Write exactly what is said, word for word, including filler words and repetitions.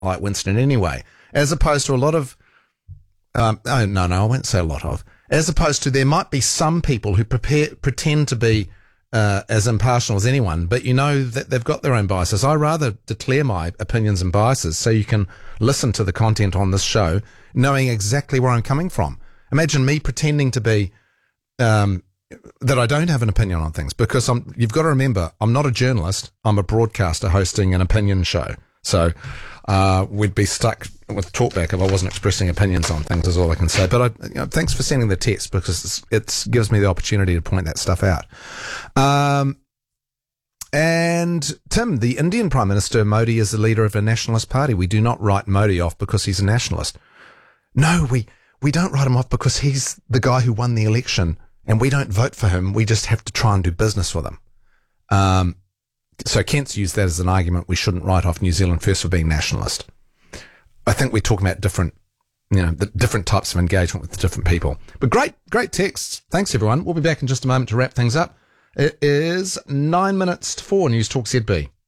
like Winston anyway, as opposed to a lot of, um, oh, no, no, I won't say a lot of, as opposed to there might be some people who prepare, pretend to be uh, as impartial as anyone, but you know that they've got their own biases. I rather declare my opinions and biases so you can listen to the content on this show knowing exactly where I'm coming from. Imagine me pretending to be, um, that I don't have an opinion on things, because I'm, you've got to remember, I'm not a journalist. I'm a broadcaster hosting an opinion show. So, uh, we'd be stuck with talkback if I wasn't expressing opinions on things, is all I can say. But I, you know, thanks for sending the text, because it gives me the opportunity to point that stuff out. Um, and Tim, the Indian Prime Minister Modi is the leader of a nationalist party. We do not write Modi off because he's a nationalist. No, we, we don't write him off because he's the guy who won the election. And we don't vote for him. We just have to try and do business with him. Um, so Kent's used that as an argument. We shouldn't write off New Zealand First for being nationalist. I think we're talking about different, you know, the different types of engagement with different people. But great, great texts. Thanks, everyone. We'll be back in just a moment to wrap things up. It is nine minutes to four. News Talk Z B.